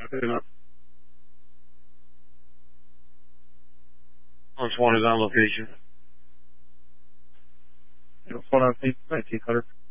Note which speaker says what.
Speaker 1: Most wanted on location.
Speaker 2: Hold on, please. Cutter.